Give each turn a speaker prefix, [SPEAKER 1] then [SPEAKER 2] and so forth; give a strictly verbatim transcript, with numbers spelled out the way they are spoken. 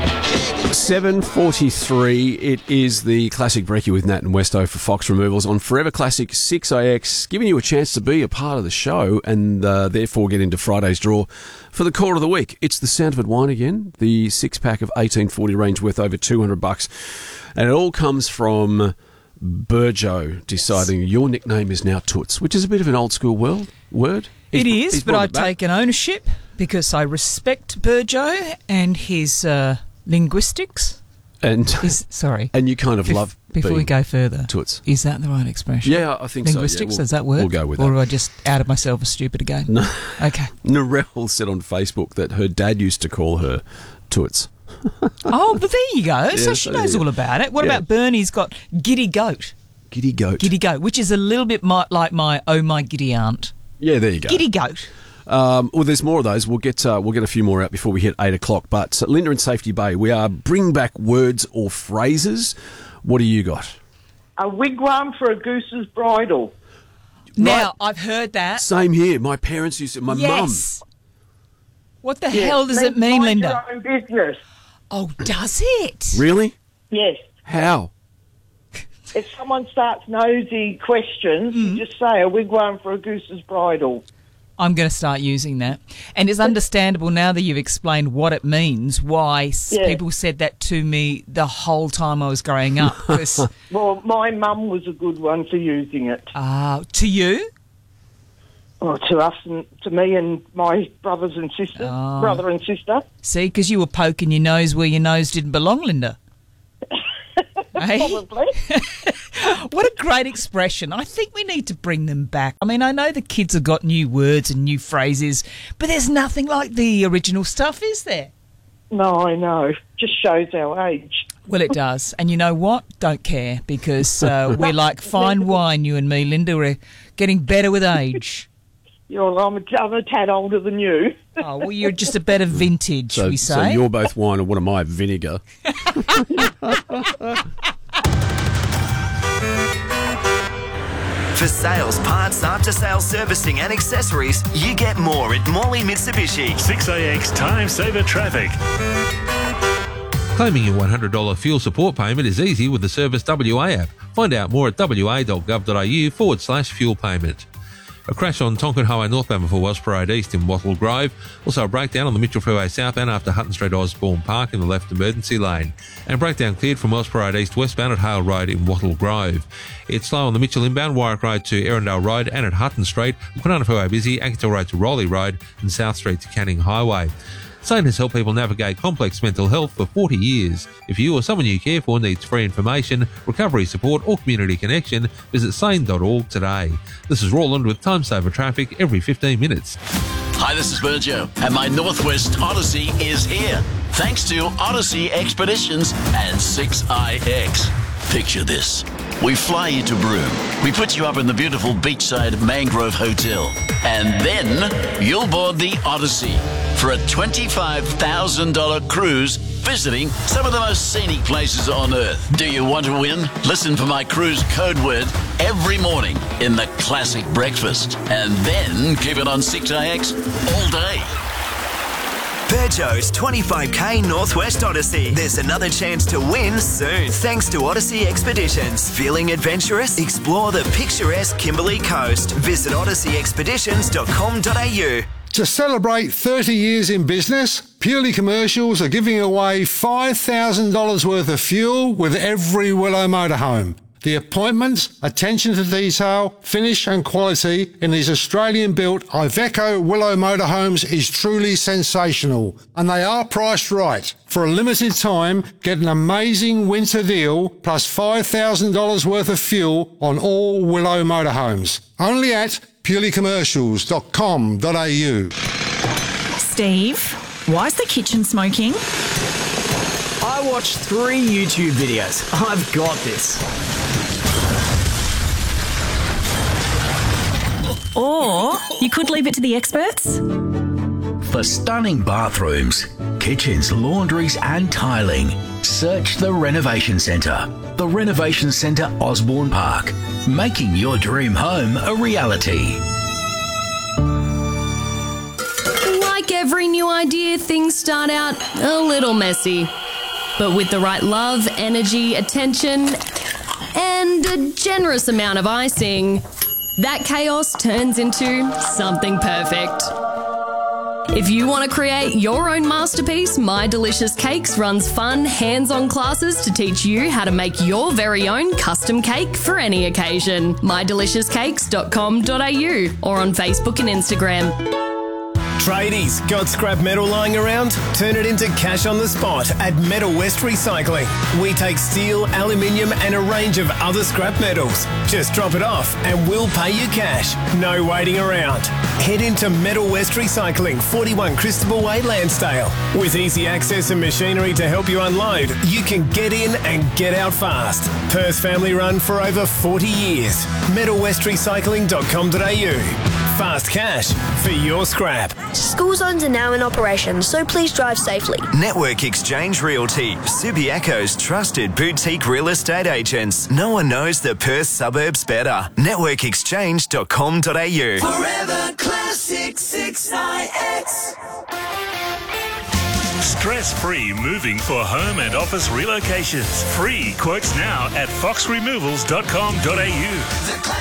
[SPEAKER 1] seven forty-three, it is the Classic Brekkie with Nat and Westo for Fox Removals on Forever Classic six A X, giving you a chance to be a part of the show and uh, therefore get into Friday's draw for the Core of the Week. It's the Sanford wine again, the six-pack of eighteen forty range worth over two hundred bucks. And it all comes from Burjo deciding your nickname is now Toots, which is a bit of an old-school world, word. He's,
[SPEAKER 2] it is, but I take an ownership because I respect Burjo and his... Uh, linguistics?
[SPEAKER 1] And
[SPEAKER 2] is, sorry.
[SPEAKER 1] And you kind of
[SPEAKER 2] Bef-
[SPEAKER 1] love
[SPEAKER 2] Before we go further,
[SPEAKER 1] Toots.
[SPEAKER 2] Is that the right expression?
[SPEAKER 1] Yeah, I think
[SPEAKER 2] linguistics,
[SPEAKER 1] so. Yeah, we'll,
[SPEAKER 2] does that work?
[SPEAKER 1] We'll go with
[SPEAKER 2] or
[SPEAKER 1] that.
[SPEAKER 2] Or have I just outed myself as stupid again?
[SPEAKER 1] No.
[SPEAKER 2] Okay.
[SPEAKER 1] Narelle said on Facebook that her dad used to call her Toots.
[SPEAKER 2] Oh, but there you go.
[SPEAKER 1] Yeah,
[SPEAKER 2] so she knows
[SPEAKER 1] yeah.
[SPEAKER 2] all about it. What
[SPEAKER 1] yeah.
[SPEAKER 2] about Bernie's got Giddy Goat?
[SPEAKER 1] Giddy Goat.
[SPEAKER 2] Giddy Goat, which is a little bit my, like my Oh My Giddy Aunt.
[SPEAKER 1] Yeah, there you go.
[SPEAKER 2] Giddy Goat.
[SPEAKER 1] Um, well, there's more of those. We'll get uh, we'll get a few more out before we hit eight o'clock. But uh, Linda and Safety Bay, we are bring back words or phrases. What do you got?
[SPEAKER 3] A wigwam for a goose's bridle.
[SPEAKER 2] Now,
[SPEAKER 1] Right.
[SPEAKER 2] I've heard that.
[SPEAKER 1] Same here. My parents used to. My mum.
[SPEAKER 2] Yes. What the
[SPEAKER 3] Yes.
[SPEAKER 2] hell does
[SPEAKER 3] Means
[SPEAKER 2] it mean,
[SPEAKER 3] mind
[SPEAKER 2] Linda?
[SPEAKER 3] your own business.
[SPEAKER 2] Oh, does it?
[SPEAKER 1] Really?
[SPEAKER 3] Yes.
[SPEAKER 1] How?
[SPEAKER 3] If someone starts nosy questions,
[SPEAKER 2] Mm.
[SPEAKER 3] you just say a wigwam for a goose's bridle.
[SPEAKER 2] I'm going to start using that. And it's understandable now that you've explained what it means, why s
[SPEAKER 3] Yeah.
[SPEAKER 2] people said that to me the whole time I was growing up. 'Cause,
[SPEAKER 3] Well, my mum was a good one for using it.
[SPEAKER 2] uh, to you?
[SPEAKER 3] Or to us and to me and my brothers and sisters,
[SPEAKER 2] Oh.
[SPEAKER 3] brother and sister.
[SPEAKER 2] See, because you were poking your nose where your nose didn't belong, Linda. Hey?
[SPEAKER 3] Probably.
[SPEAKER 2] What a great expression. I think we need to bring them back. I mean, I know the kids have got new words and new phrases, but there's nothing like the original stuff, is there?
[SPEAKER 3] No, I know. Just shows our age.
[SPEAKER 2] Well, it does. And you know what? Don't care, because uh, we're like fine wine, you and me, Linda. We're getting better with age.
[SPEAKER 3] You're, I'm, a, I'm a tad older than you.
[SPEAKER 2] Oh, well, you're just a better vintage,
[SPEAKER 1] So,
[SPEAKER 2] we say.
[SPEAKER 1] so you're both wine and what am I? Vinegar.
[SPEAKER 4] For sales, parts, after-sales servicing and accessories, you get more at Morley Mitsubishi.
[SPEAKER 5] six A X Time Saver Traffic.
[SPEAKER 6] Claiming your one hundred dollars fuel support payment is easy with the Service W A app. Find out more at wa.gov.au forward slash fuel payment. A crash on Tonkin Highway northbound before Welsh Parade East in Wattle Grove. Also a breakdown on the Mitchell Freeway southbound after Hutton Street Osborne Park in the left emergency lane. And breakdown cleared from Welsh Parade East westbound at Hale Road in Wattle Grove. It's slow on the Mitchell inbound, Warwick Road to Erindale Road and at Hutton Street. Quinana Freeway busy, Acton Road to Rowley Road and South Street to Canning Highway. Sane has helped people navigate complex mental health for forty years. If you or someone you care for needs free information, recovery support or community connection, visit sane dot org today. This is Roland with Time Saver Traffic every fifteen minutes.
[SPEAKER 7] Hi, this is Burjo, and my Northwest Odyssey is here. Thanks to Odyssey Expeditions and six I X. Picture this. We fly you to Broome. We put you up in the beautiful beachside Mangrove Hotel. And then you'll board the Odyssey for a twenty-five thousand dollars cruise visiting some of the most scenic places on Earth. Do you want to win? Listen for my cruise code word every morning in the Classic Breakfast. And then keep it on six I X all day.
[SPEAKER 4] Burjo's twenty-five K Northwest Odyssey. There's another chance to win soon, thanks to Odyssey Expeditions. Feeling adventurous? Explore the picturesque Kimberley Coast. Visit odyssey expeditions dot com dot a u.
[SPEAKER 8] To celebrate thirty years in business, Purely Commercials are giving away five thousand dollars worth of fuel with every Willow motorhome. The appointments, attention to detail, finish and quality in these Australian-built Iveco Willow motorhomes is truly sensational, and they are priced right. For a limited time, get an amazing winter deal plus five thousand dollars worth of fuel on all Willow motorhomes. Only at purely commercials dot com dot a u.
[SPEAKER 9] Steve, why is the kitchen smoking?
[SPEAKER 10] I watched three YouTube videos. I've got this.
[SPEAKER 9] Or you could leave it to the experts.
[SPEAKER 11] For stunning bathrooms, kitchens, laundries and tiling, search the Renovation Centre. The Renovation Centre Osborne Park, making your dream home a reality.
[SPEAKER 12] Like every new idea, things start out a little messy. But with the right love, energy, attention, and a generous amount of icing, that chaos turns into something perfect. If you want to create your own masterpiece, My Delicious Cakes runs fun, hands-on classes to teach you how to make your very own custom cake for any occasion. my delicious cakes dot com dot a u or on Facebook and Instagram.
[SPEAKER 13] Tradies, got scrap metal lying around? Turn it into cash on the spot at Metal West Recycling. We take steel, aluminium and a range of other scrap metals. Just drop it off and we'll pay you cash. No waiting around. Head into Metal West Recycling, forty-one Christabel Way, Lansdale. With easy access and machinery to help you unload, you can get in and get out fast. Perth family run for over forty years. metal west recycling dot com dot a u. Fast cash for your scrap.
[SPEAKER 14] School zones are now in operation, so please drive safely.
[SPEAKER 4] Network Exchange Realty, Subiaco's trusted boutique real estate agents. No one knows the Perth suburbs better. network exchange dot com dot a u.
[SPEAKER 15] Forever Classic six I X.
[SPEAKER 5] Stress-free moving for home and office relocations. Free quotes now at fox removals dot com dot a u.